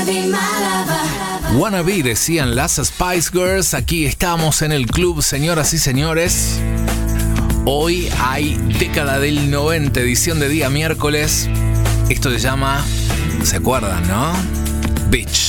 Wannabe, decían las Spice Girls. Aquí estamos en el club, señoras y señores. Hoy hay década del 90, edición de día miércoles. Esto se llama, ¿se acuerdan, no? Bitch.